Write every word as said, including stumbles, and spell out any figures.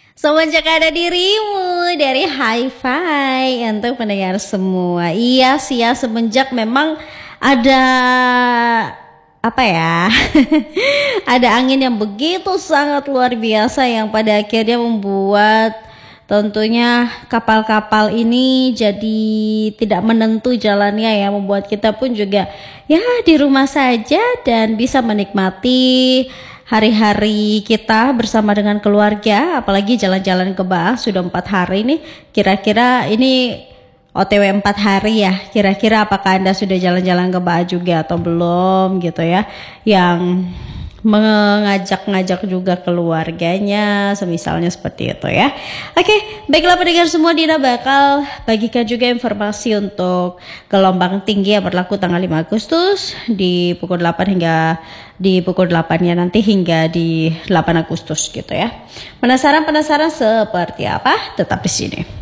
Semenjak ada dirimu dari Hi-Fi untuk pendengar semua. Iya sih ya, semenjak memang ada apa ya ada angin yang begitu sangat luar biasa yang pada akhirnya membuat tentunya kapal-kapal ini jadi tidak menentu jalannya ya, membuat kita pun juga ya di rumah saja dan bisa menikmati hari-hari kita bersama dengan keluarga, apalagi jalan-jalan ke Baah sudah empat hari nih. Kira-kira ini O T W empat hari ya, kira-kira apakah Anda sudah jalan-jalan ke Baah juga atau belum gitu ya, yang mengajak-ngajak juga keluarganya, semisalnya seperti itu ya. Oke, baiklah pendengar semua, Dina bakal bagikan juga informasi untuk gelombang tinggi yang berlaku tanggal lima Agustus di pukul delapan hingga di pukul delapan ya nanti hingga di delapan Agustus gitu ya. Penasaran-penasaran seperti apa? Tetap di sini.